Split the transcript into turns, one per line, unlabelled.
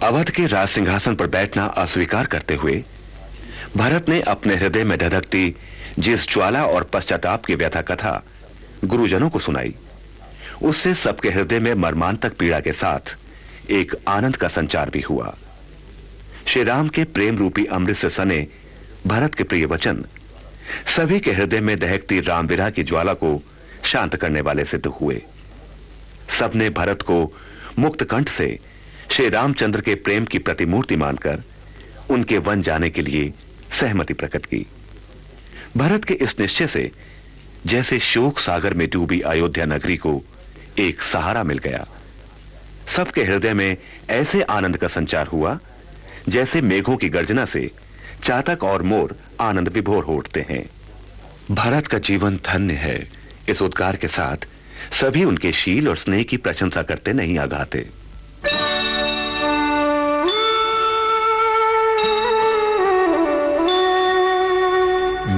अवध के राज सिंहासन पर बैठना अस्वीकार करते हुए भरत ने अपने हृदय में धधकती जिस ज्वाला और पश्चाताप की व्यथा कथा गुरुजनों को सुनाई, उससे सबके हृदय में मर्मांतक पीड़ा के साथ एक आनंद का संचार भी हुआ। श्री राम के प्रेम रूपी अमृत से सने भरत के प्रिय वचन सभी के हृदय में दहकती राम विरह की ज्वाला को शांत करने वाले सिद्ध हुए। सबने भरत को मुक्त कंठ से श्री रामचंद्र के प्रेम की प्रतिमूर्ति मानकर उनके वन जाने के लिए सहमति प्रकट की। भरत के इस निश्चय से जैसे शोक सागर में डूबी अयोध्या नगरी को एक सहारा मिल गया। सबके हृदय में ऐसे आनंद का संचार हुआ जैसे मेघों की गर्जना से चातक और मोर आनंद विभोर हो उठते हैं। भरत का जीवन धन्य है, इस उद्गार के साथ सभी उनके शील और स्नेह की प्रशंसा करते नहीं आगाते।